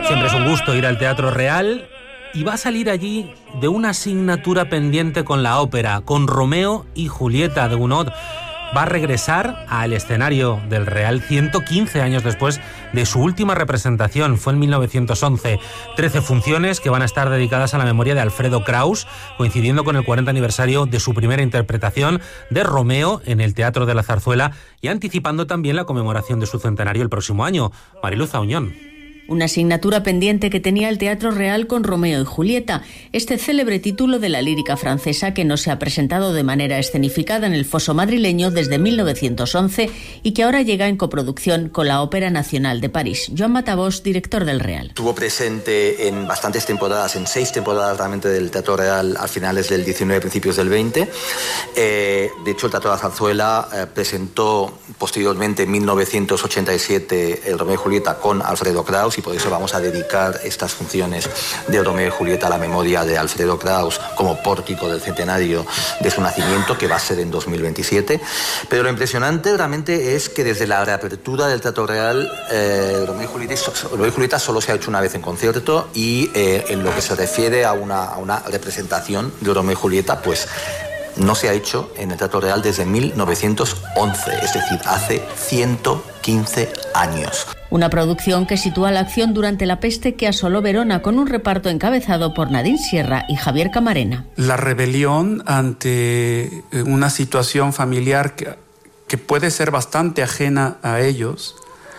Siempre es un gusto ir al Teatro Real y va a salir allí de una asignatura pendiente con la ópera, con Romeo y Julieta de Gounod. Va a regresar al escenario del Real 115 años después de su última representación, fue en 1911. 13 funciones que van a estar dedicadas a la memoria de Alfredo Kraus, coincidiendo con el 40 aniversario de su primera interpretación de Romeo en el Teatro de la Zarzuela y anticipando también la conmemoración de su centenario el próximo año. Mariluz Auñón. Una asignatura pendiente que tenía el Teatro Real con Romeo y Julieta, este célebre título de la lírica francesa que no se ha presentado de manera escenificada en el foso madrileño desde 1911 y que ahora llega en coproducción con la Ópera Nacional de París. Joan Matabós, director del Real. Estuvo presente en bastantes temporadas, en 6 temporadas realmente del Teatro Real a finales del 19, principios del 20. De hecho, el Teatro de la Zarzuela presentó posteriormente en 1987 el Romeo y Julieta con Alfredo Kraus, y por eso vamos a dedicar estas funciones de Romeo y Julieta a la memoria de Alfredo Kraus como pórtico del centenario de su nacimiento, que va a ser en 2027. Pero lo impresionante realmente es que desde la reapertura del Teatro Real, Romeo y Julieta solo se ha hecho una vez en concierto, y en lo que se refiere a una representación de Romeo y Julieta, pues no se ha hecho en el Teatro Real desde 1911, es decir, hace 115 años. Una producción que sitúa la acción durante la peste que asoló Verona, con un reparto encabezado por Nadine Sierra y Javier Camarena. La rebelión ante una situación familiar que puede ser bastante ajena a ellos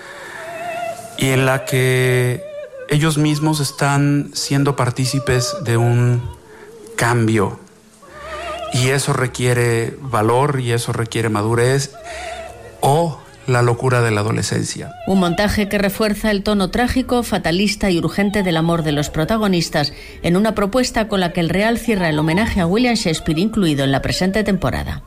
y en la que ellos mismos están siendo partícipes de un cambio. Y eso requiere valor y eso requiere madurez o la locura de la adolescencia. Un montaje que refuerza el tono trágico, fatalista y urgente del amor de los protagonistas en una propuesta con la que el Real cierra el homenaje a William Shakespeare incluido en la presente temporada.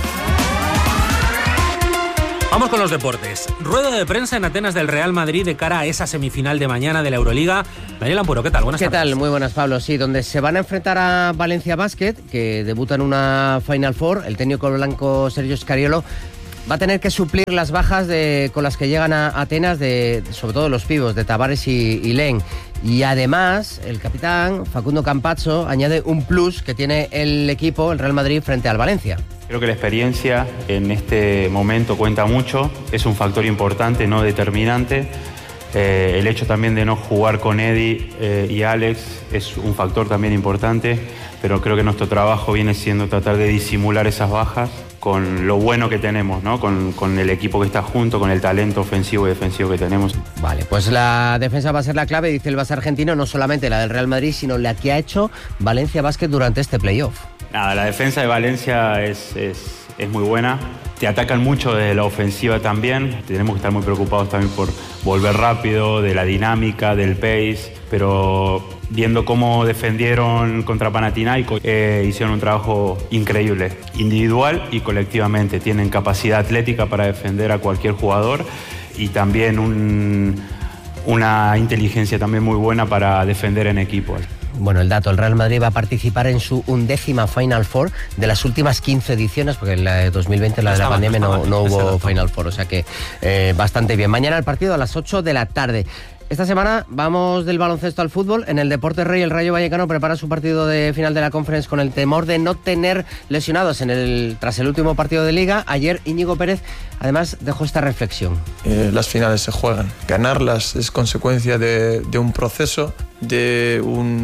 Vamos con los deportes. Rueda de prensa en Atenas del Real Madrid de cara a esa semifinal de mañana de la Euroliga. Daniel Ampuro, ¿qué tal? Buenas tardes. ¿Qué tal? Muy buenas, Pablo. Sí, donde se van a enfrentar a Valencia Basket, que debuta en una Final Four. El técnico blanco Sergio Scariolo va a tener que suplir las bajas con las que llegan a Atenas, sobre todo los pibos de Tavares y Len. Y además, el capitán Facundo Campazzo añade un plus que tiene el equipo, el Real Madrid, frente al Valencia. Creo que la experiencia en este momento cuenta mucho, es un factor importante, no determinante. El hecho también de no jugar con Eddie y Alex es un factor también importante, pero creo que nuestro trabajo viene siendo tratar de disimular esas bajas con lo bueno que tenemos, ¿no? Con el equipo que está junto, con el talento ofensivo y defensivo que tenemos. Vale, pues la defensa va a ser la clave, dice el Barça argentino, no solamente la del Real Madrid, sino la que ha hecho Valencia Basket durante este playoff. Nada, la defensa de Valencia es muy buena. Te atacan mucho de la ofensiva también. Tenemos que estar muy preocupados también por volver rápido, de la dinámica, del pace. Pero viendo cómo defendieron contra Panathinaikos, hicieron un trabajo increíble, individual y colectivamente. Tienen capacidad atlética para defender a cualquier jugador y también una inteligencia también muy buena para defender en equipo. Bueno, el dato, el Real Madrid va a participar en su 11ª Final Four de las últimas 15 ediciones, porque en la de 2020, la de la pandemia, no hubo Final Four, o sea que bastante bien. Mañana el partido a las 8 de la tarde. Esta semana vamos del baloncesto al fútbol. En el Deportes Rey, el Rayo Vallecano prepara su partido de final de la Conference con el temor de no tener lesionados tras el último partido de Liga. Ayer Íñigo Pérez además dejó esta reflexión. Las finales se juegan. Ganarlas es consecuencia de un proceso, de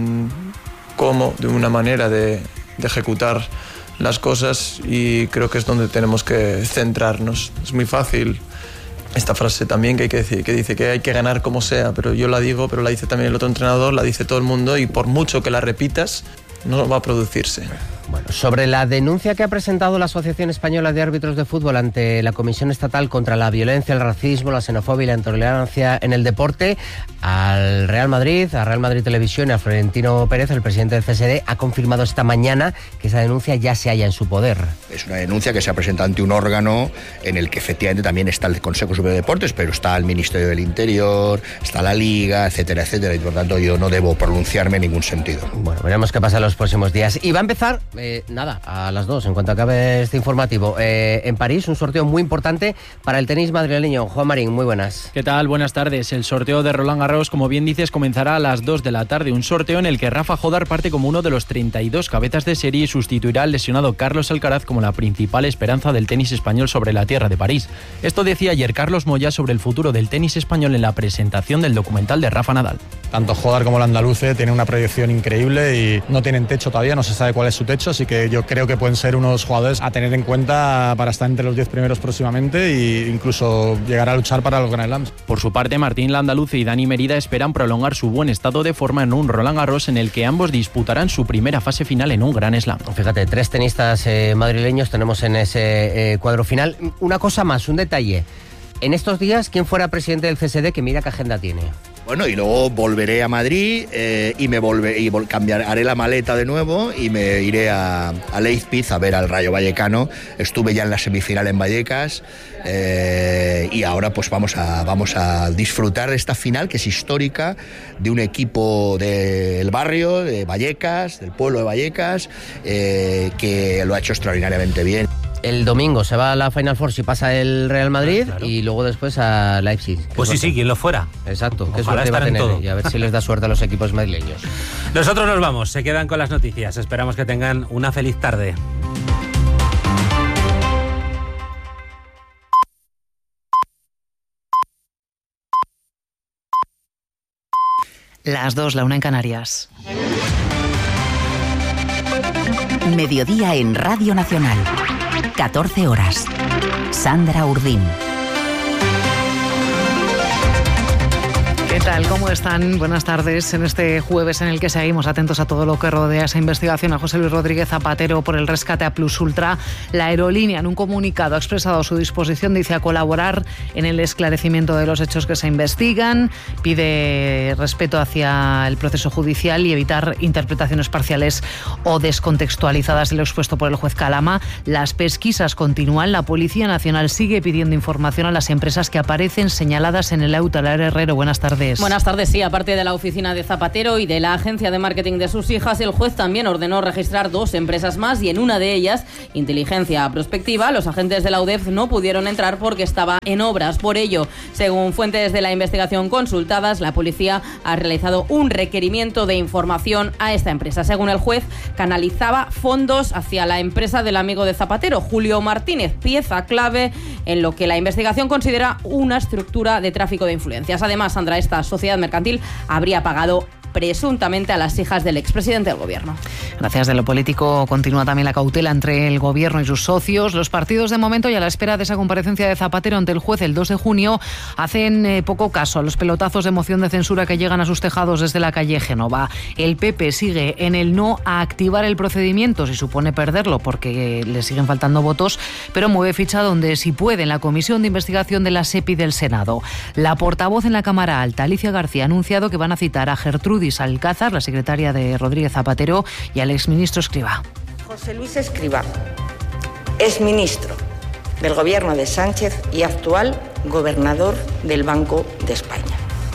una manera de ejecutar las cosas, y creo que es donde tenemos que centrarnos. Es muy fácil esta frase también que hay que decir, que dice que hay que ganar como sea, pero yo la digo, pero la dice también el otro entrenador, la dice todo el mundo, y por mucho que la repitas, no va a producirse. Bueno, sobre la denuncia que ha presentado la Asociación Española de Árbitros de Fútbol ante la Comisión Estatal contra la Violencia, el Racismo, la Xenofobia y la Intolerancia en el Deporte, al Real Madrid, a Real Madrid Televisión y a Florentino Pérez, el presidente del CSD, ha confirmado esta mañana que esa denuncia ya se halla en su poder. Es una denuncia que se ha presentado ante un órgano en el que efectivamente también está el Consejo Superior de Deportes, pero está el Ministerio del Interior, está la Liga, etcétera, etcétera, y por tanto yo no debo pronunciarme en ningún sentido. Bueno, veremos qué pasa en los próximos días. Y va a empezar Nada, a las 2, en cuanto acabe este informativo. En París, un sorteo muy importante para el tenis madrileño. Juan Marín, muy buenas. ¿Qué tal? Buenas tardes. El sorteo de Roland Garros, como bien dices, comenzará a las 2 de la tarde. Un sorteo en el que Rafa Jodar parte como uno de los 32 cabezas de serie y sustituirá al lesionado Carlos Alcaraz como la principal esperanza del tenis español sobre la tierra de París. Esto decía ayer Carlos Moya sobre el futuro del tenis español en la presentación del documental de Rafa Nadal. Tanto Jodar como el andaluce tienen una proyección increíble y no tienen techo todavía, no se sabe cuál es su techo, así que yo creo que pueden ser unos jugadores a tener en cuenta para estar entre los 10 primeros próximamente e incluso llegar a luchar para los Grand Slams. Por su parte, Martín Landaluce y Dani Merida esperan prolongar su buen estado de forma en un Roland Garros en el que ambos disputarán su primera fase final en un Grand Slam. Fíjate, 3 tenistas madrileños tenemos en ese cuadro final. Una cosa más, un detalle. En estos días, ¿quién fuera presidente del CSD? Que mira qué agenda tiene. Bueno, y luego volveré a Madrid haré la maleta de nuevo y me iré a Leipzig a ver al Rayo Vallecano. Estuve ya en la semifinal en Vallecas y ahora pues vamos a disfrutar de esta final que es histórica, de un equipo del barrio de Vallecas, del pueblo de Vallecas, que lo ha hecho extraordinariamente bien. El domingo se va a la Final Four si pasa el Real Madrid, claro. Y luego después a Leipzig. Pues sí, quien lo fuera. Exacto, qué suerte va a tener y a ver si les da suerte a los equipos madrileños. Nosotros nos vamos, se quedan con las noticias. Esperamos que tengan una feliz tarde. Las 2, la 1 en Canarias. Mediodía en Radio Nacional. 14 horas. Sandra Urdín. ¿Qué tal? ¿Cómo están? Buenas tardes. En este jueves en el que seguimos atentos a todo lo que rodea esa investigación a José Luis Rodríguez Zapatero por el rescate a Plus Ultra, la aerolínea en un comunicado ha expresado su disposición, dice, a colaborar en el esclarecimiento de los hechos que se investigan, pide respeto hacia el proceso judicial y evitar interpretaciones parciales o descontextualizadas de lo expuesto por el juez Calama. Las pesquisas continúan. La Policía Nacional sigue pidiendo información a las empresas que aparecen señaladas en el auto. Lara Herrero, buenas tardes. Buenas tardes, sí. Aparte de la oficina de Zapatero y de la agencia de marketing de sus hijas, el juez también ordenó registrar 2 empresas más y en una de ellas, Inteligencia Prospectiva, los agentes de la UDEF no pudieron entrar porque estaba en obras. Por ello, según fuentes de la investigación consultadas, la policía ha realizado un requerimiento de información a esta empresa. Según el juez, canalizaba fondos hacia la empresa del amigo de Zapatero, Julio Martínez, pieza clave en lo que la investigación considera una estructura de tráfico de influencias. Además, Sandra, esta sociedad mercantil habría pagado presuntamente a las hijas del expresidente del gobierno. Gracias. De lo político continúa también la cautela entre el gobierno y sus socios. Los partidos de momento y a la espera de esa comparecencia de Zapatero ante el juez el 2 de junio hacen poco caso a los pelotazos de moción de censura que llegan a sus tejados desde la calle Génova. El PP sigue en el no a activar el procedimiento, si supone perderlo porque le siguen faltando votos, pero mueve ficha donde si puede en la comisión de investigación de la SEPI del Senado. La portavoz en la Cámara Alta, Alicia García, ha anunciado que van a citar a Gertrudis Alcázar, la secretaria de Rodríguez Zapatero, y al exministro Escrivá. José Luis Escrivá es ministro del gobierno de Sánchez y actual gobernador del Banco de España.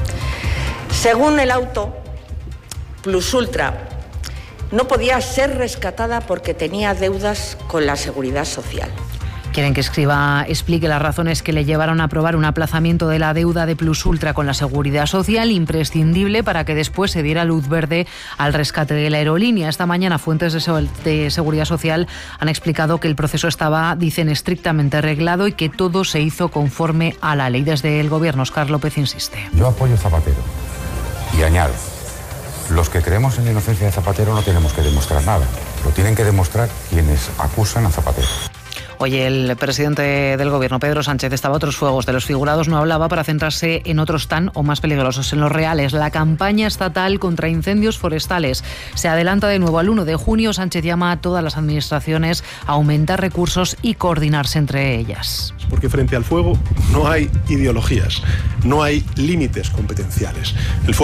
Según el auto, Plus Ultra no podía ser rescatada porque tenía deudas con la Seguridad Social. Quieren que Escrivá explique las razones que le llevaron a aprobar un aplazamiento de la deuda de Plus Ultra con la Seguridad Social, imprescindible para que después se diera luz verde al rescate de la aerolínea. Esta mañana fuentes de Seguridad Social han explicado que el proceso estaba, dicen, estrictamente arreglado y que todo se hizo conforme a la ley. Desde el gobierno, Óscar López insiste. Yo apoyo a Zapatero y añado, los que creemos en la inocencia de Zapatero no tenemos que demostrar nada, lo tienen que demostrar quienes acusan a Zapatero. Hoy el presidente del gobierno, Pedro Sánchez, estaba a otros fuegos. De los figurados no hablaba para centrarse en otros tan o más peligrosos, en los reales. La campaña estatal contra incendios forestales se adelanta de nuevo al 1 de junio. Sánchez llama a todas las administraciones a aumentar recursos y coordinarse entre ellas. Porque frente al fuego no hay ideologías, no hay límites competenciales. El fuego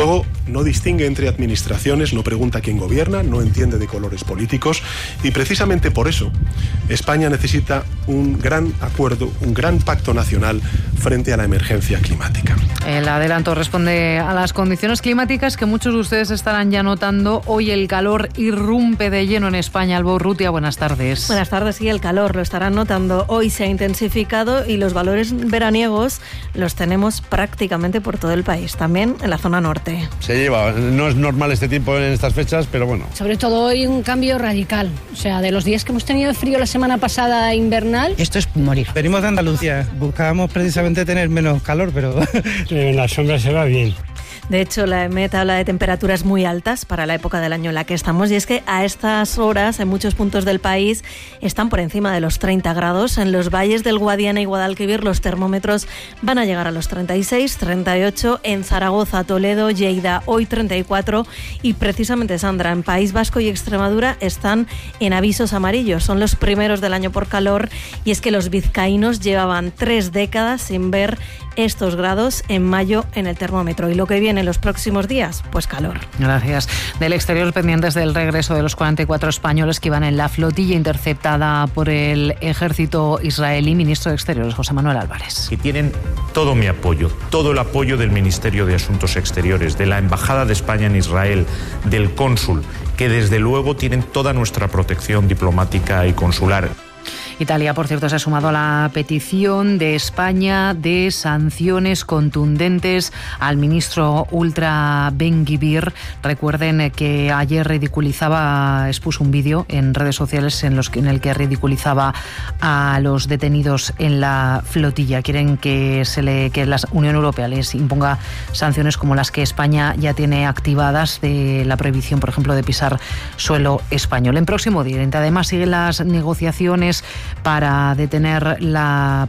no distingue entre administraciones, no pregunta quién gobierna, no entiende de colores políticos y precisamente por eso España necesita un gran acuerdo, un gran pacto nacional frente a la emergencia climática. El adelanto responde a las condiciones climáticas que muchos de ustedes estarán ya notando. Hoy el calor irrumpe de lleno en España. Alba Urrutia, buenas tardes. Buenas tardes, sí, el calor lo estarán notando. Hoy se ha intensificado y los valores veraniegos los tenemos prácticamente por todo el país, también en la zona norte. Se lleva, no es normal este tiempo en estas fechas, pero bueno. Sobre todo hoy un cambio radical, o sea, de los días que hemos tenido de frío la semana pasada invernal. Esto es morir. Venimos de Andalucía, buscábamos precisamente tener menos calor, pero en la sombra se va bien. De hecho, la EMET habla de temperaturas muy altas para la época del año en la que estamos, y es que a estas horas en muchos puntos del país están por encima de los 30 grados. En los valles del Guadiana y Guadalquivir los termómetros van a llegar a los 36, 38, en Zaragoza, Toledo, Lleida hoy 34, y precisamente, Sandra, en País Vasco y Extremadura están en avisos amarillos. Son los primeros del año por calor, y es que los vizcaínos llevaban 3 décadas sin ver estos grados en mayo en el termómetro. Y lo que viene en los próximos días, pues calor. Gracias. Del exterior, pendientes del regreso de los 44 españoles que iban en la flotilla interceptada por el ejército israelí. Ministro de Exteriores, José Manuel Álvarez. Y tienen todo mi apoyo, todo el apoyo del Ministerio de Asuntos Exteriores, de la Embajada de España en Israel, del cónsul, que desde luego tienen toda nuestra protección diplomática y consular. Italia, por cierto, se ha sumado a la petición de España de sanciones contundentes al ministro ultra Ben-Gvir. Recuerden que ayer expuso un vídeo en redes sociales en el que ridiculizaba a los detenidos en la flotilla. Quieren que la Unión Europea les imponga sanciones como las que España ya tiene activadas, de la prohibición, por ejemplo, de pisar suelo español. En Próximo Oriente, además, siguen las negociaciones para detener la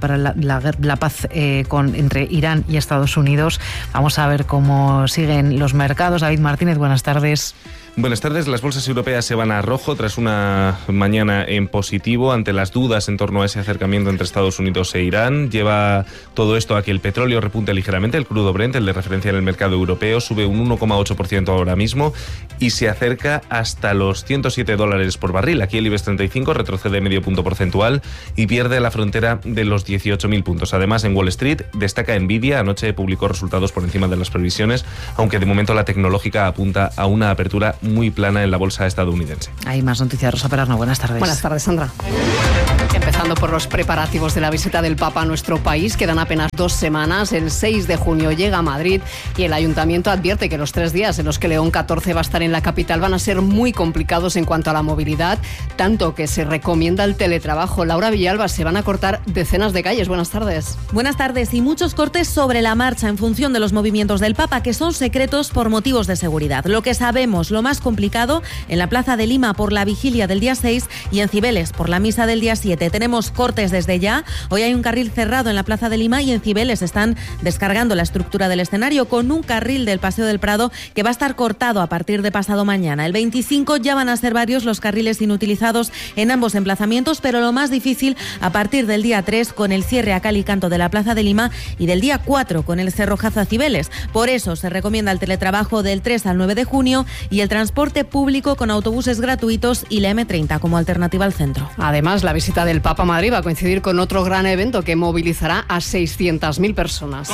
paz entre Irán y Estados Unidos. Vamos a ver cómo siguen los mercados. David Martínez, buenas tardes. Buenas tardes. Las bolsas europeas se van a rojo tras una mañana en positivo ante las dudas en torno a ese acercamiento entre Estados Unidos e Irán. Lleva todo esto a que el petróleo repunte ligeramente. El crudo Brent, el de referencia en el mercado europeo, sube un 1,8% ahora mismo y se acerca hasta los $107 por barril. Aquí el IBEX 35 retrocede medio punto porcentual y pierde la frontera de los 18.000 puntos. Además, en Wall Street destaca Nvidia. Anoche publicó resultados por encima de las previsiones, aunque de momento la tecnológica apunta a una apertura muy plana en la bolsa estadounidense. Hay más noticias. Rosa Perarno, buenas tardes. Buenas tardes, Sandra. Empezando por los preparativos de la visita del Papa a nuestro país, quedan apenas 2 semanas. El 6 de junio llega a Madrid y el Ayuntamiento advierte que los 3 días en los que León XIV va a estar en la capital van a ser muy complicados en cuanto a la movilidad, tanto que se recomienda el teletrabajo. Laura Villalba, se van a cortar decenas de calles. Buenas tardes. Buenas tardes, y muchos cortes sobre la marcha en función de los movimientos del Papa, que son secretos por motivos de seguridad. Lo que sabemos, lo más complicado, en la Plaza de Lima por la vigilia del día 6 y en Cibeles por la misa del día 7. Tenemos cortes desde ya. Hoy hay un carril cerrado en la Plaza de Lima y en Cibeles están descargando la estructura del escenario con un carril del Paseo del Prado que va a estar cortado a partir de pasado mañana. El 25 ya van a ser varios los carriles inutilizados en ambos emplazamientos, pero lo más difícil a partir del día 3 con el cierre a cal y canto de la Plaza de Lima y del día 4 con el cerrojazo a Cibeles. Por eso se recomienda el teletrabajo del 3 al 9 de junio y el transporte público con autobuses gratuitos y la M30 como alternativa al centro. Además, la visita del Papa a Madrid va a coincidir con otro gran evento que movilizará a 600.000 personas.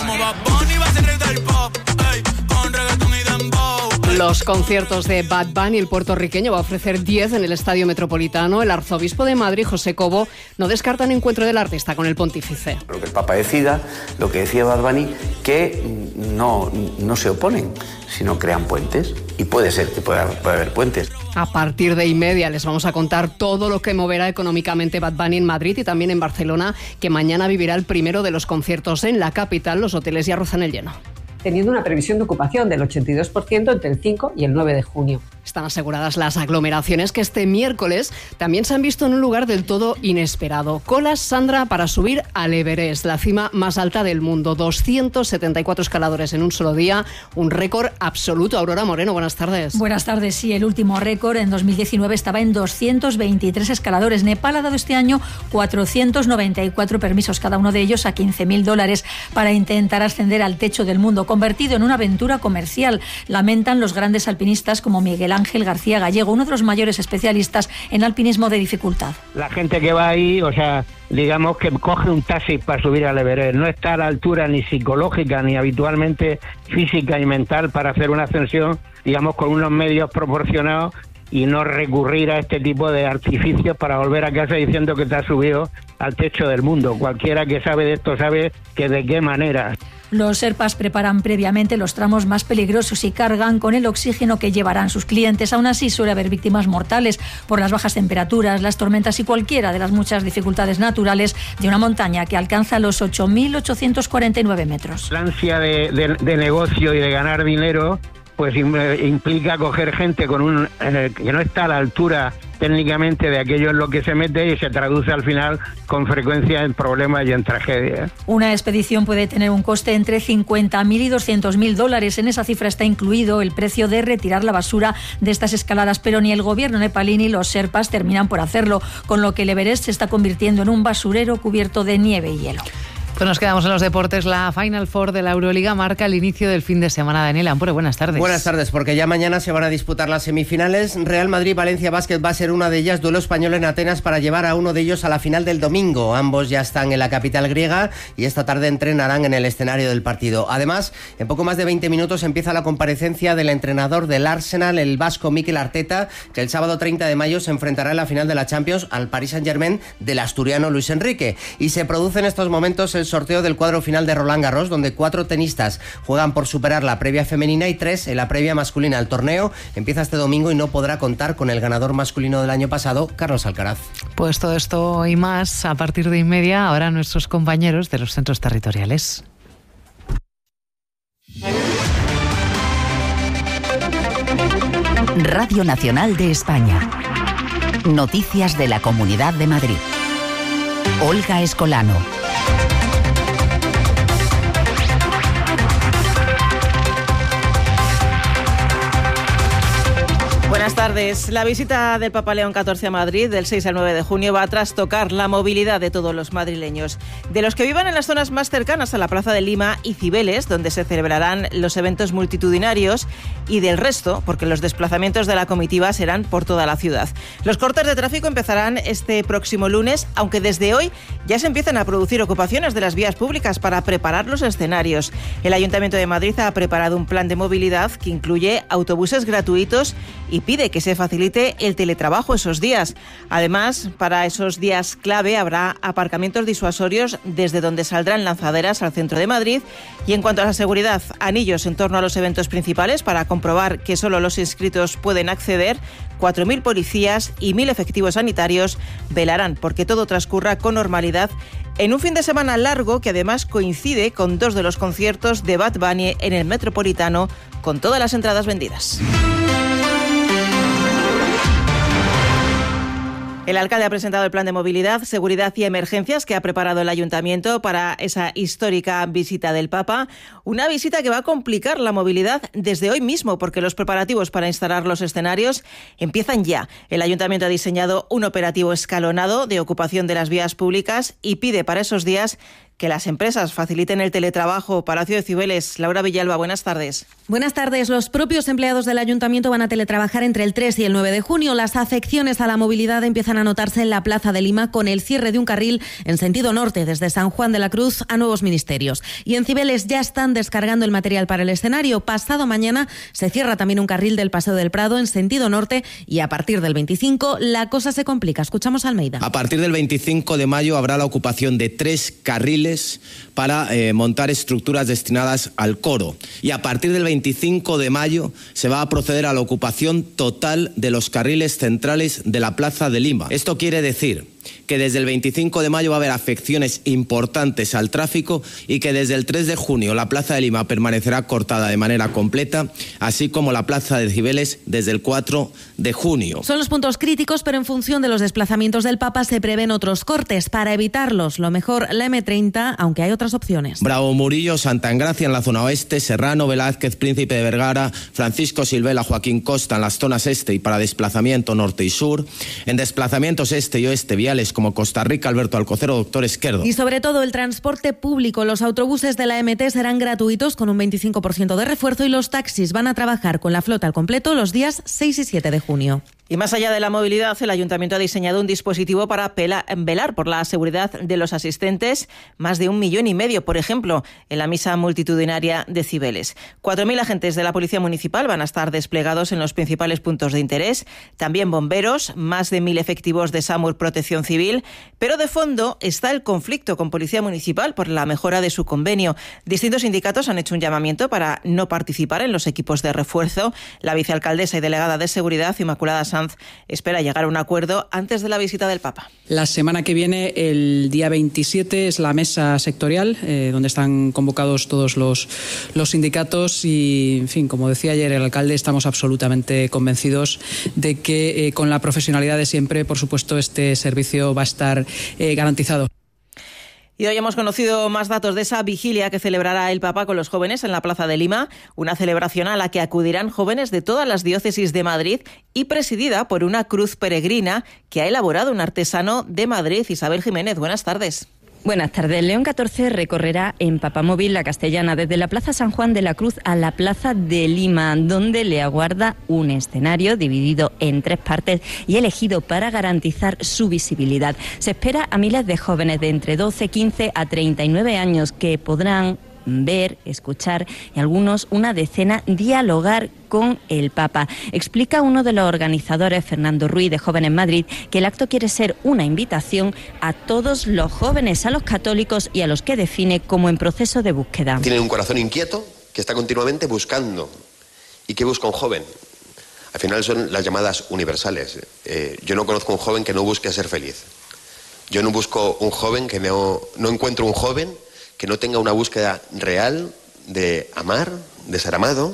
Los conciertos de Bad Bunny, el puertorriqueño, va a ofrecer 10 en el Estadio Metropolitano. El arzobispo de Madrid, José Cobo, no descarta un encuentro del artista con el pontífice. Lo que el Papa decida, lo que decía Bad Bunny, que no se oponen, sino crean puentes. Y puede ser que pueda haber puentes. A partir de 1:30 les vamos a contar todo lo que moverá económicamente Bad Bunny en Madrid y también en Barcelona, que mañana vivirá el primero de los conciertos en la capital. Los hoteles ya rozan el lleno. Teniendo una previsión de ocupación del 82% entre el 5 y el 9 de junio. Están aseguradas las aglomeraciones que este miércoles también se han visto en un lugar del todo inesperado. Colas, Sandra, para subir al Everest, la cima más alta del mundo. 274 escaladores en un solo día, un récord absoluto. Aurora Moreno, buenas tardes. Buenas tardes, sí, el último récord en 2019 estaba en 223 escaladores. Nepal ha dado este año 494 permisos, cada uno de ellos a $15.000 para intentar ascender al techo del mundo, convertido en una aventura comercial. Lamentan los grandes alpinistas como Miguel Ángel García Gallego, uno de los mayores especialistas en alpinismo de dificultad. La gente que va ahí, o sea, digamos que coge un taxi para subir al Everest, no está a la altura ni psicológica ni habitualmente física y mental para hacer una ascensión, digamos, con unos medios proporcionados y no recurrir a este tipo de artificios para volver a casa diciendo que te has subido al techo del mundo. Cualquiera que sabe de esto sabe que de qué manera. Los Sherpas preparan previamente los tramos más peligrosos y cargan con el oxígeno que llevarán sus clientes. Aún así suele haber víctimas mortales por las bajas temperaturas, las tormentas y cualquiera de las muchas dificultades naturales de una montaña que alcanza los 8.849 metros. La ansia de negocio y de ganar dinero pues implica coger gente con que no está a la altura técnicamente de aquello en lo que se mete y se traduce al final con frecuencia en problemas y en tragedias. Una expedición puede tener un coste entre $50.000 y $200.000. En esa cifra está incluido el precio de retirar la basura de estas escaladas, pero ni el gobierno nepalí ni los Sherpas terminan por hacerlo, con lo que el Everest se está convirtiendo en un basurero cubierto de nieve y hielo. Pues nos quedamos en los deportes. La Final Four de la Euroliga marca el inicio del fin de semana. Daniel Ampure, buenas tardes. Buenas tardes, porque ya mañana se van a disputar las semifinales. Real Madrid-Valencia Basket va a ser una de ellas, duelo español en Atenas para llevar a uno de ellos a la final del domingo. Ambos ya están en la capital griega y esta tarde entrenarán en el escenario del partido. Además, en poco más de 20 minutos empieza la comparecencia del entrenador del Arsenal, el vasco Mikel Arteta, que el sábado 30 de mayo se enfrentará en la final de la Champions al Paris Saint-Germain del asturiano Luis Enrique. Y se produce en estos momentos el sorteo del cuadro final de Roland Garros, donde 4 tenistas juegan por superar la previa femenina y 3 en la previa masculina. El torneo empieza este domingo y no podrá contar con el ganador masculino del año pasado, Carlos Alcaraz. Pues todo esto y más a partir de 1:30, ahora nuestros compañeros de los centros territoriales. Radio Nacional de España. Noticias de la Comunidad de Madrid. Olga Escolano. Buenas tardes. La visita del Papa León XIV a Madrid del 6 al 9 de junio va a trastocar la movilidad de todos los madrileños. De los que vivan en las zonas más cercanas a la Plaza de Lima y Cibeles, donde se celebrarán los eventos multitudinarios, y del resto, porque los desplazamientos de la comitiva serán por toda la ciudad. Los cortes de tráfico empezarán este próximo lunes, aunque desde hoy ya se empiezan a producir ocupaciones de las vías públicas para preparar los escenarios. El Ayuntamiento de Madrid ha preparado un plan de movilidad que incluye autobuses gratuitos y pide que se facilite el teletrabajo esos días. Además, para esos días clave habrá aparcamientos disuasorios desde donde saldrán lanzaderas al centro de Madrid. Y en cuanto a la seguridad, anillos en torno a los eventos principales para comprobar que solo los inscritos pueden acceder. 4.000 policías y 1.000 efectivos sanitarios velarán porque todo transcurra con normalidad en un fin de semana largo que además coincide con 2 de los conciertos de Bad Bunny en el Metropolitano, con todas las entradas vendidas. El alcalde ha presentado el plan de movilidad, seguridad y emergencias que ha preparado el ayuntamiento para esa histórica visita del Papa. Una visita que va a complicar la movilidad desde hoy mismo, porque los preparativos para instalar los escenarios empiezan ya. El ayuntamiento ha diseñado un operativo escalonado de ocupación de las vías públicas y pide para esos días que las empresas faciliten el teletrabajo. Palacio de Cibeles, Laura Villalba, buenas tardes. Buenas tardes. Los propios empleados del ayuntamiento van a teletrabajar entre el 3 y el 9 de junio. Las afecciones a la movilidad empiezan a notarse en la Plaza de Lima con el cierre de un carril en sentido norte desde San Juan de la Cruz a Nuevos Ministerios. Y en Cibeles ya están descargando el material para el escenario. Pasado mañana se cierra también un carril del Paseo del Prado en sentido norte y a partir del 25 la cosa se complica. Escuchamos a Almeida. A partir del 25 de mayo habrá la ocupación de 3 carriles para montar estructuras destinadas al coro. Y a partir del 25 de mayo se va a proceder a la ocupación total de los carriles centrales de la Plaza de Lima. Esto quiere decir que desde el 25 de mayo va a haber afecciones importantes al tráfico y que desde el 3 de junio la Plaza de Lima permanecerá cortada de manera completa, así como la Plaza de Cibeles desde el 4 de junio. Son los puntos críticos, pero en función de los desplazamientos del Papa se prevén otros cortes. Para evitarlos, lo mejor la M30, aunque hay otras opciones. Bravo Murillo, Santa Engracia en la zona oeste, Serrano, Velázquez, Príncipe de Vergara, Francisco Silvela, Joaquín Costa en las zonas este y para desplazamiento norte y sur. En desplazamientos este y oeste viales como Costa Rica, Alberto Alcocero, Doctor Esquerdo. Y sobre todo el transporte público. Los autobuses de la MT serán gratuitos con un 25% de refuerzo y los taxis van a trabajar con la flota al completo los días 6 y 7 de junio. Y más allá de la movilidad, el Ayuntamiento ha diseñado un dispositivo para velar por la seguridad de los asistentes, más de 1,5 millones, por ejemplo, en la misa multitudinaria de Cibeles. 4.000 agentes de la Policía Municipal van a estar desplegados en los principales puntos de interés, también bomberos, más de 1.000 efectivos de SAMUR Protección Civil, pero de fondo está el conflicto con Policía Municipal por la mejora de su convenio. Distintos sindicatos han hecho un llamamiento para no participar en los equipos de refuerzo. La vicealcaldesa y delegada de Seguridad, Inmaculada Sanz, espera llegar a un acuerdo antes de la visita del Papa. La semana que viene, el día 27, es la mesa sectorial, donde están convocados todos los sindicatos y, en fin, como decía ayer el alcalde, estamos absolutamente convencidos de que con la profesionalidad de siempre, por supuesto, este servicio va a estar garantizado. Y hoy hemos conocido más datos de esa vigilia que celebrará el Papa con los jóvenes en la Plaza de Lima, una celebración a la que acudirán jóvenes de todas las diócesis de Madrid y presidida por una cruz peregrina que ha elaborado un artesano de Madrid. Isabel Jiménez, buenas tardes. Buenas tardes. León XIV recorrerá en Papamóvil la Castellana desde la Plaza San Juan de la Cruz a la Plaza de Lima, donde le aguarda un escenario dividido en 3 partes y elegido para garantizar su visibilidad. Se espera a miles de jóvenes de entre 12, 15 a 39 años que podrán ver, escuchar y algunos una decena dialogar con el Papa. Explica uno de los organizadores, Fernando Ruiz, de Jóvenes Madrid, que el acto quiere ser una invitación a todos los jóvenes, a los católicos y a los que define como en proceso de búsqueda. Tienen un corazón inquieto que está continuamente buscando. ¿Y qué busca un joven? Al final son las llamadas universales. Yo no conozco un joven que no busque ser feliz. Yo no busco un joven que no encuentro un joven que no tenga una búsqueda real de amar, de ser amado.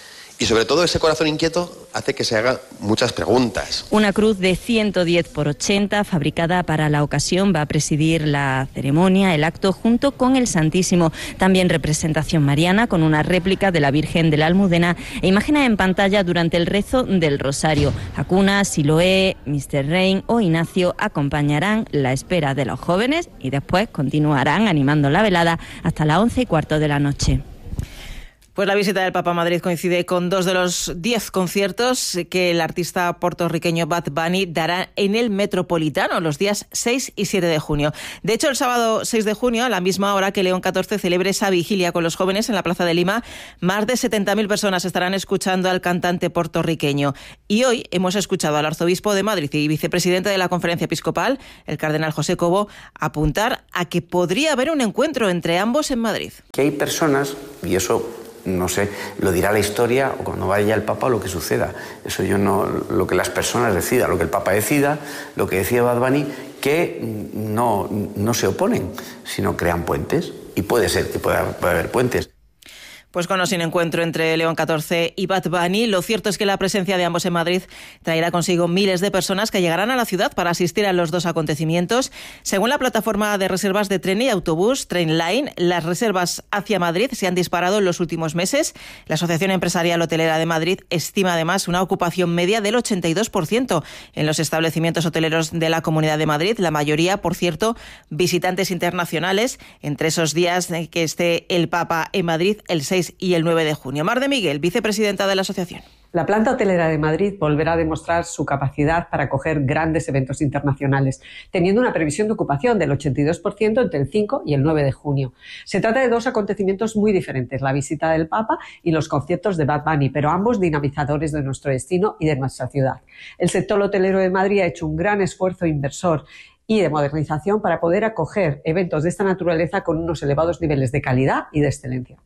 Y sobre todo ese corazón inquieto hace que se haga muchas preguntas. Una cruz de 110 por 80, fabricada para la ocasión, va a presidir la ceremonia, el acto, junto con el Santísimo. También representación mariana, con una réplica de la Virgen de la Almudena e imágenes en pantalla durante el rezo del Rosario. Hakuna, Siloé, Mr. Rain o Ignacio acompañarán la espera de los jóvenes y después continuarán animando la velada hasta las 11:15 de la noche. Pues la visita del Papa a Madrid coincide con 2 de los 10 conciertos que el artista puertorriqueño Bad Bunny dará en el Metropolitano los días 6 y 7 de junio. De hecho, el sábado 6 de junio, a la misma hora que León XIV celebre esa vigilia con los jóvenes en la Plaza de Lima, más de 70.000 personas estarán escuchando al cantante puertorriqueño. Y hoy hemos escuchado al arzobispo de Madrid y vicepresidente de la Conferencia Episcopal, el cardenal José Cobo, apuntar a que podría haber un encuentro entre ambos en Madrid. Que hay personas, y eso no sé, lo dirá la historia o cuando vaya el Papa lo que suceda. Eso yo no, lo que las personas decidan, lo que el Papa decida, lo que decía Bad Bunny, que no se oponen, sino crean puentes. Y puede ser que pueda haber puentes. Pues con o sin encuentro entre León XIV y Bad Bunny, lo cierto es que la presencia de ambos en Madrid traerá consigo miles de personas que llegarán a la ciudad para asistir a los 2 acontecimientos. Según la plataforma de reservas de tren y autobús, Trainline, las reservas hacia Madrid se han disparado en los últimos meses. La Asociación Empresarial Hotelera de Madrid estima además una ocupación media del 82% en los establecimientos hoteleros de la Comunidad de Madrid. La mayoría, por cierto, visitantes internacionales, entre esos días que esté el Papa en Madrid, el 6 y el 9 de junio. Mar de Miguel, vicepresidenta de la asociación. La planta hotelera de Madrid volverá a demostrar su capacidad para acoger grandes eventos internacionales, teniendo una previsión de ocupación del 82% entre el 5 y el 9 de junio. Se trata de 2 acontecimientos muy diferentes, la visita del Papa y los conciertos de Bad Bunny, pero ambos dinamizadores de nuestro destino y de nuestra ciudad. El sector hotelero de Madrid ha hecho un gran esfuerzo inversor y de modernización para poder acoger eventos de esta naturaleza con unos elevados niveles de calidad y de excelencia.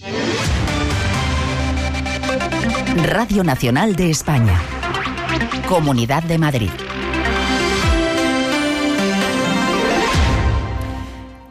Radio Nacional de España. Comunidad de Madrid.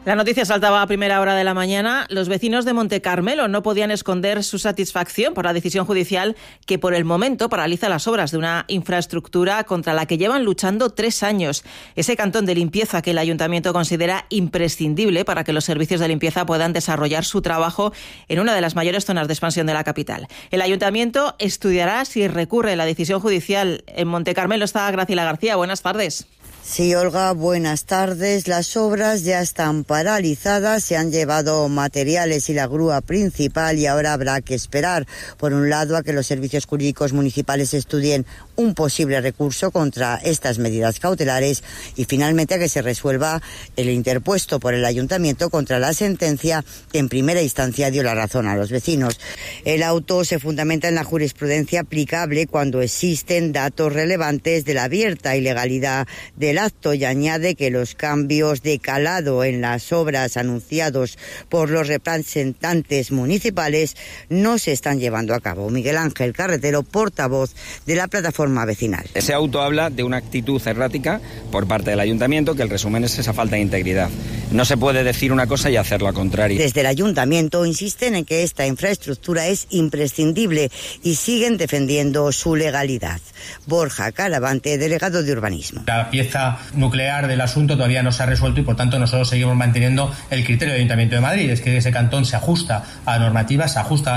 La noticia saltaba a primera hora de la mañana. Los vecinos de Monte Carmelo no podían esconder su satisfacción por la decisión judicial que por el momento paraliza las obras de una infraestructura contra la que llevan luchando 3 años. Ese cantón de limpieza que el ayuntamiento considera imprescindible para que los servicios de limpieza puedan desarrollar su trabajo en una de las mayores zonas de expansión de la capital. El ayuntamiento estudiará si recurre la decisión judicial. En Monte Carmelo está Graciela García. Buenas tardes. Sí, Olga, buenas tardes. Las obras ya están paralizadas, se han llevado materiales y la grúa principal y ahora habrá que esperar, por un lado, a que los servicios jurídicos municipales estudien un posible recurso contra estas medidas cautelares y finalmente a que se resuelva el interpuesto por el ayuntamiento contra la sentencia que en primera instancia dio la razón a los vecinos. El auto se fundamenta en la jurisprudencia aplicable cuando existen datos relevantes de la abierta ilegalidad del acto y añade que los cambios de calado en las obras anunciados por los representantes municipales no se están llevando a cabo. Miguel Ángel Carretero, portavoz de la plataforma vecinal. Ese auto habla de una actitud errática por parte del ayuntamiento, que el resumen es esa falta de integridad. No se puede decir una cosa y hacer lo contrario. Desde el ayuntamiento insisten en que esta infraestructura es imprescindible y siguen defendiendo su legalidad. Borja Caravante, delegado de urbanismo. La pieza nuclear del asunto todavía no se ha resuelto y por tanto nosotros seguimos manteniendo el criterio del Ayuntamiento de Madrid, es que ese cantón se ajusta a normativa,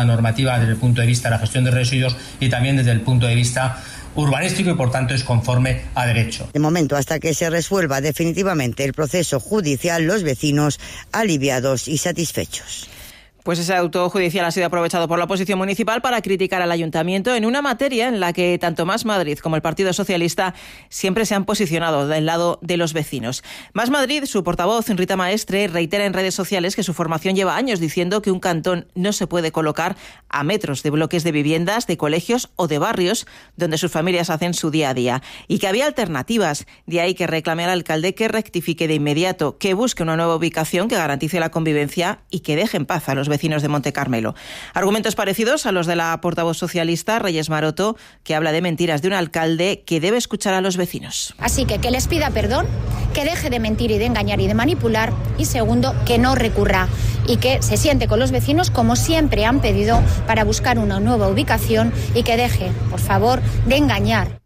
desde el punto de vista de la gestión de residuos y también desde el punto de vista urbanístico y por tanto es conforme a derecho. De momento, hasta que se resuelva definitivamente el proceso judicial, los vecinos aliviados y satisfechos. Pues ese auto judicial ha sido aprovechado por la oposición municipal para criticar al ayuntamiento en una materia en la que tanto Más Madrid como el Partido Socialista siempre se han posicionado del lado de los vecinos. Más Madrid, su portavoz, Rita Maestre, reitera en redes sociales que su formación lleva años diciendo que un cantón no se puede colocar a metros de bloques de viviendas, de colegios o de barrios donde sus familias hacen su día a día y que había alternativas. De ahí que reclame al alcalde que rectifique de inmediato, que busque una nueva ubicación que garantice la convivencia y que deje en paz a los vecinos de Monte Carmelo. Argumentos parecidos a los de la portavoz socialista Reyes Maroto, que habla de mentiras de un alcalde que debe escuchar a los vecinos. Así que les pida perdón, que deje de mentir y de engañar y de manipular, y segundo, que no recurra y que se siente con los vecinos como siempre han pedido para buscar una nueva ubicación y que deje, por favor, de engañar.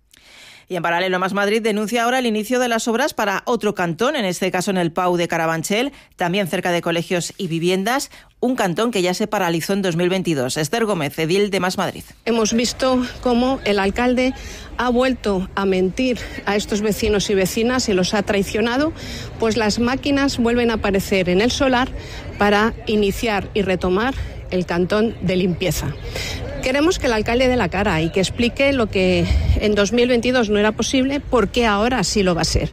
Y en paralelo, Más Madrid denuncia ahora el inicio de las obras para otro cantón, en este caso en el Pau de Carabanchel, también cerca de colegios y viviendas, un cantón que ya se paralizó en 2022. Esther Gómez, edil de Más Madrid. Hemos visto cómo el alcalde ha vuelto a mentir a estos vecinos y vecinas y los ha traicionado, pues las máquinas vuelven a aparecer en el solar para iniciar y retomar el cantón de limpieza. Queremos que el alcalde dé la cara y que explique lo que en 2022 no era posible, por qué ahora sí lo va a ser.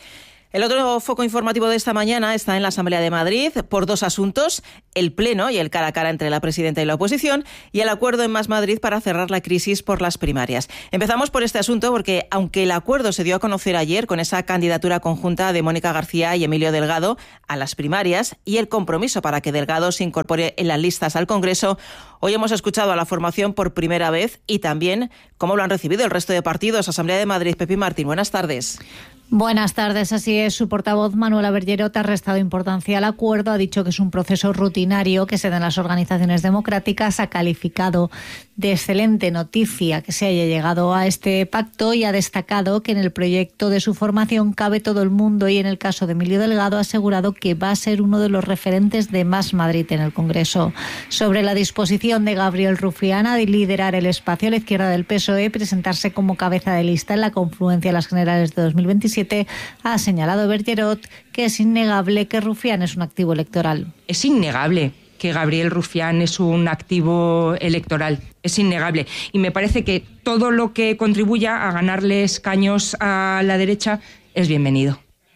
El otro foco informativo de esta mañana está en la Asamblea de Madrid por 2 asuntos: el pleno y el cara a cara entre la presidenta y la oposición, y el acuerdo en Más Madrid para cerrar la crisis por las primarias. Empezamos por este asunto porque, aunque el acuerdo se dio a conocer ayer con esa candidatura conjunta de Mónica García y Emilio Delgado a las primarias y el compromiso para que Delgado se incorpore en las listas al Congreso, hoy hemos escuchado a la formación por primera vez y también cómo lo han recibido el resto de partidos. Asamblea de Madrid, Pepi Martín, buenas tardes. Buenas tardes, así es. Su portavoz Manuela Bergerot ha restado importancia al acuerdo, ha dicho que es un proceso rutinario que se da en las organizaciones democráticas, ha calificado de excelente noticia que se haya llegado a este pacto y ha destacado que en el proyecto de su formación cabe todo el mundo y en el caso de Emilio Delgado ha asegurado que va a ser uno de los referentes de Más Madrid en el Congreso. Sobre la disposición de Gabriel Rufián a liderar el espacio a la izquierda del PSOE, presentarse como cabeza de lista en la confluencia de las generales de 2027, ha señalado Bergerot que es innegable que Rufián es un activo electoral. Es innegable que Gabriel Rufián es un activo electoral. Es innegable. Y me parece que todo lo que contribuya a ganarle escaños a la derecha es bienvenido.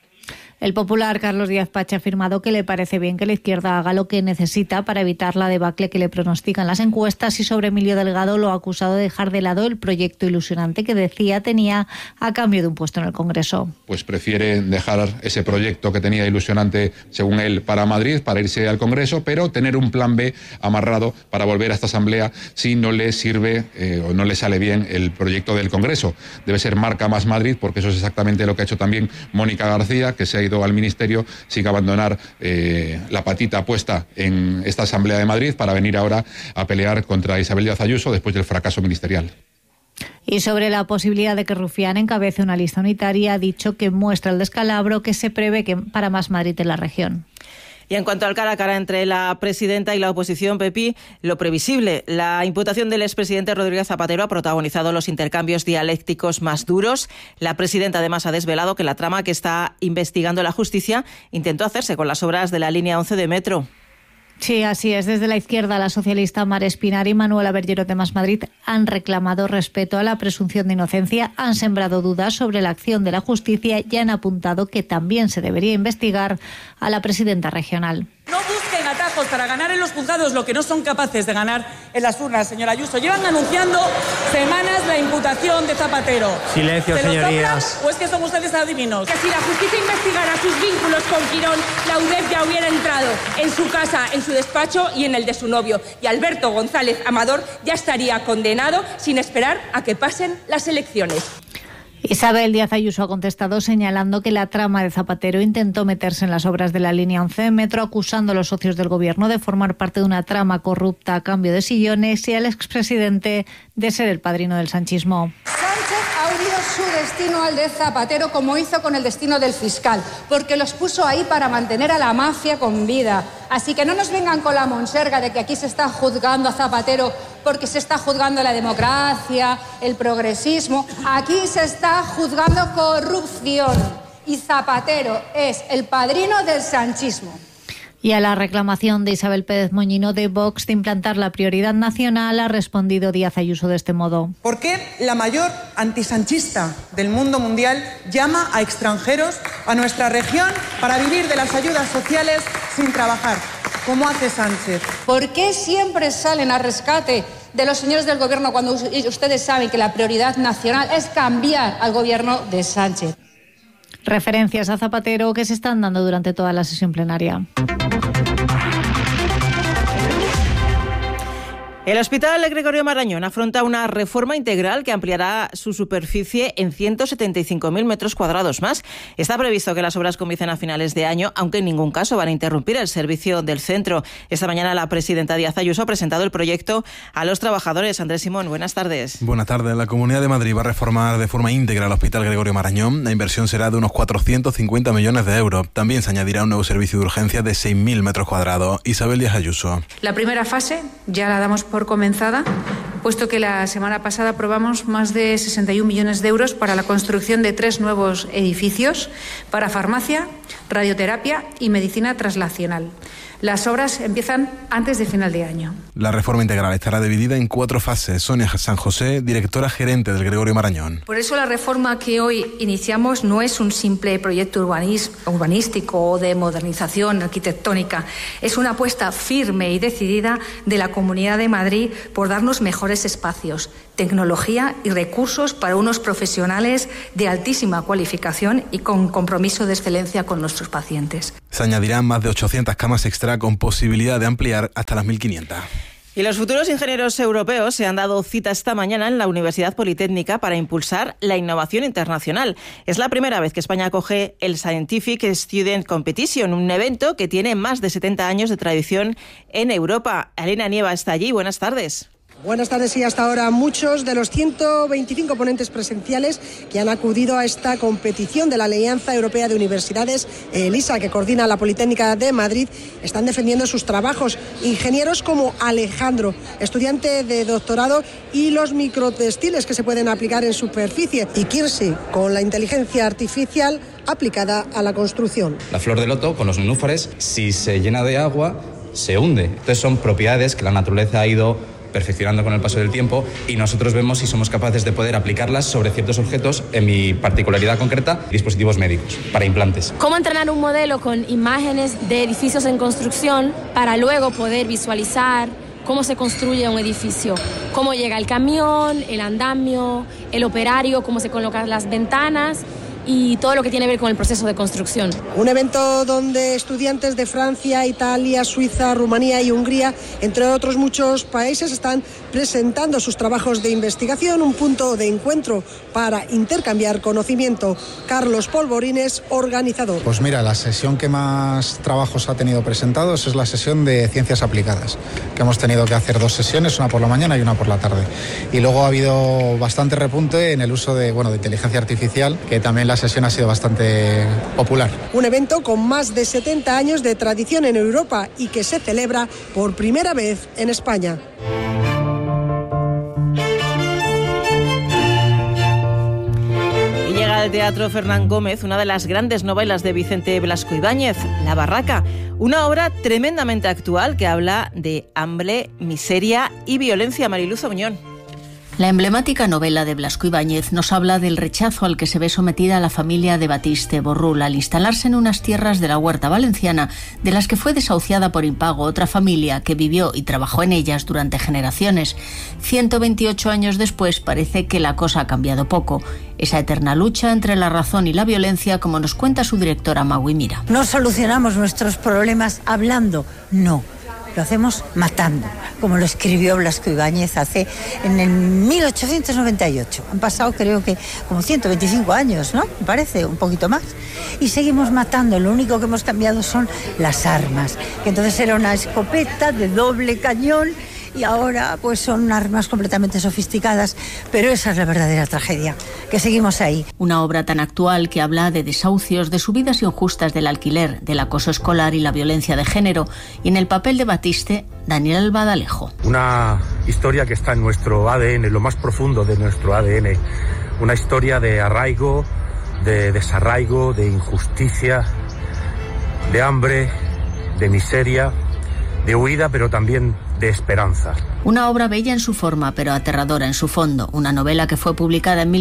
El popular Carlos Díaz Pache ha afirmado que le parece bien que la izquierda haga lo que necesita para evitar la debacle que le pronostican las encuestas, y sobre Emilio Delgado lo ha acusado de dejar de lado el proyecto ilusionante que decía tenía a cambio de un puesto en el Congreso. Pues prefiere dejar ese proyecto que tenía ilusionante, según él, para Madrid, para irse al Congreso, pero tener un plan B amarrado para volver a esta Asamblea si no le sirve o no le sale bien el proyecto del Congreso. Debe ser marca Más Madrid, porque eso es exactamente lo que ha hecho también Mónica García, que se ha ido pedido al Ministerio sin abandonar la patita puesta en esta Asamblea de Madrid para venir ahora a pelear contra Isabel Díaz Ayuso después del fracaso ministerial. Y sobre la posibilidad de que Rufián encabece una lista unitaria, ha dicho que muestra el descalabro que se prevé para Más Madrid en la región. Y en cuanto al cara a cara entre la presidenta y la oposición, Pepi, lo previsible. La imputación del expresidente Rodríguez Zapatero ha protagonizado los intercambios dialécticos más duros. La presidenta además ha desvelado que la trama que está investigando la justicia intentó hacerse con las obras de la línea 11 de metro. Sí, así es. Desde la izquierda, la socialista Mar Espinar y Manuela Berllero de Más Madrid han reclamado respeto a la presunción de inocencia, han sembrado dudas sobre la acción de la justicia y han apuntado que también se debería investigar a la presidenta regional. No busquen atajos para ganar en los juzgados lo que no son capaces de ganar en las urnas, señora Ayuso. Llevan anunciando semanas la imputación de Zapatero. Silencio, señorías. ¿O es que son ustedes adivinos? Que si la justicia investigara sus vínculos con Quirón, la UDEF ya hubiera entrado en su casa, en su despacho y en el de su novio. Y Alberto González Amador ya estaría condenado sin esperar a que pasen las elecciones. Isabel Díaz Ayuso ha contestado señalando que la trama de Zapatero intentó meterse en las obras de la línea 11 de metro, acusando a los socios del gobierno de formar parte de una trama corrupta a cambio de sillones y al expresidente de ser el padrino del sanchismo. Sánchez ha unido su destino al de Zapatero como hizo con el destino del fiscal, porque los puso ahí para mantener a la mafia con vida. Así que no nos vengan con la monserga de que aquí se está juzgando a Zapatero porque se está juzgando la democracia, el progresismo. Aquí se está juzgando corrupción y Zapatero es el padrino del sanchismo. Y a la reclamación de Isabel Pérez Moñino de Vox de implantar la prioridad nacional ha respondido Díaz Ayuso de este modo. ¿Por qué la mayor antisanchista del mundo mundial llama a extranjeros a nuestra región para vivir de las ayudas sociales sin trabajar, como hace Sánchez? ¿Por qué siempre salen a rescate de los señores del gobierno cuando ustedes saben que la prioridad nacional es cambiar al gobierno de Sánchez? Referencias a Zapatero que se están dando durante toda la sesión plenaria. El Hospital Gregorio Marañón afronta una reforma integral que ampliará su superficie en 175.000 metros cuadrados más. Está previsto que las obras comiencen a finales de año, aunque en ningún caso van a interrumpir el servicio del centro. Esta mañana la presidenta Díaz Ayuso ha presentado el proyecto a los trabajadores. Andrés Simón, buenas tardes. Buenas tardes. La Comunidad de Madrid va a reformar de forma íntegra el Hospital Gregorio Marañón. La inversión será de unos 450 millones de euros. También se añadirá un nuevo servicio de urgencia de 6.000 metros cuadrados. Isabel Díaz Ayuso. La primera fase ya la damos por comenzada, puesto que la semana pasada aprobamos más de 61 millones de euros para la construcción de 3 nuevos edificios para farmacia, radioterapia y medicina traslacional. Las obras empiezan antes de final de año. La reforma integral estará dividida en 4 fases. Sonia San José, directora gerente del Gregorio Marañón. Por eso la reforma que hoy iniciamos no es un simple proyecto urbanístico o de modernización arquitectónica. Es una apuesta firme y decidida de la Comunidad de Madrid por darnos mejores espacios, tecnología y recursos para unos profesionales de altísima cualificación y con compromiso de excelencia con nuestros pacientes. Se añadirán más de 800 camas extra con posibilidad de ampliar hasta las 1.500. Y los futuros ingenieros europeos se han dado cita esta mañana en la Universidad Politécnica para impulsar la innovación internacional. Es la primera vez que España acoge el Scientific Student Competition, un evento que tiene más de 70 años de tradición en Europa. Elena Nieva está allí. Buenas tardes. Buenas tardes y hasta ahora muchos de los 125 ponentes presenciales que han acudido a esta competición de la Alianza Europea de Universidades, ELISA, que coordina la Politécnica de Madrid, están defendiendo sus trabajos. Ingenieros como Alejandro, estudiante de doctorado, y los microtextiles que se pueden aplicar en superficie, y Kirsi, con la inteligencia artificial aplicada a la construcción. La flor de loto con los nenúfares, si se llena de agua, se hunde. Entonces son propiedades que la naturaleza ha ido perfeccionando con el paso del tiempo y nosotros vemos si somos capaces de poder aplicarlas sobre ciertos objetos, en mi particularidad concreta, dispositivos médicos, para implantes. ¿Cómo entrenar un modelo con imágenes de edificios en construcción para luego poder visualizar cómo se construye un edificio? Cómo llega el camión, el andamio, el operario, cómo se colocan las ventanas y todo lo que tiene que ver con el proceso de construcción. Un evento donde estudiantes de Francia, Italia, Suiza, Rumanía y Hungría, entre otros muchos países, están presentando sus trabajos de investigación, un punto de encuentro para intercambiar conocimiento. Carlos Polvorines, organizador. Pues mira, la sesión que más trabajos ha tenido presentados es la sesión de ciencias aplicadas, que hemos tenido que hacer 2 sesiones, una por la mañana y una por la tarde. Y luego ha habido bastante repunte en el uso de inteligencia artificial, que también la sesión ha sido bastante popular. Un evento con más de 70 años de tradición en Europa y que se celebra por primera vez en España. Llega al Teatro Fernán Gómez una de las grandes novelas de Vicente Blasco Ibáñez, La Barraca, una obra tremendamente actual que habla de hambre, miseria y violencia. Mariluz Oñón. La emblemática novela de Blasco Ibáñez nos habla del rechazo al que se ve sometida la familia de Batiste Borrul al instalarse en unas tierras de la Huerta Valenciana, de las que fue desahuciada por impago otra familia que vivió y trabajó en ellas durante generaciones. 128 años después parece que la cosa ha cambiado poco. Esa eterna lucha entre la razón y la violencia, como nos cuenta su directora Magui Mira. No solucionamos nuestros problemas hablando, no. Lo hacemos matando, como lo escribió Blasco Ibáñez en el 1898. Han pasado creo que como 125 años, ¿no? Me parece, un poquito más. Y seguimos matando, lo único que hemos cambiado son las armas. Que entonces era una escopeta de doble cañón y ahora pues son armas completamente sofisticadas, pero esa es la verdadera tragedia, que seguimos ahí. Una obra tan actual que habla de desahucios, de subidas injustas del alquiler, del acoso escolar y la violencia de género, y en el papel de Batiste, Daniel Albadalejo. Una historia que está en nuestro ADN, en lo más profundo de nuestro ADN, una historia de arraigo, de desarraigo, de injusticia, de hambre, de miseria, de huida, pero también de esperanza. Una obra bella en su forma, pero aterradora en su fondo. Una novela que fue publicada en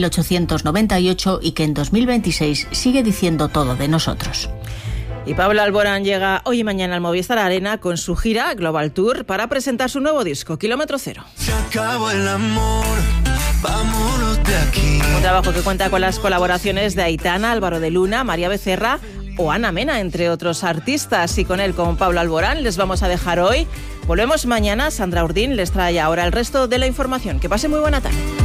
1898 y que en 2026 sigue diciendo todo de nosotros. Y Pablo Alborán llega hoy y mañana al Movistar Arena con su gira Global Tour para presentar su nuevo disco, Kilómetro Cero. Se acabó el amor, vámonos de aquí. Un trabajo que cuenta con las colaboraciones de Aitana, Álvaro de Luna, María Becerra o Ana Mena, entre otros artistas. Y con él, con Pablo Alborán, les vamos a dejar hoy. Volvemos mañana. Sandra Urdín les trae ahora el resto de la información. Que pase muy buena tarde.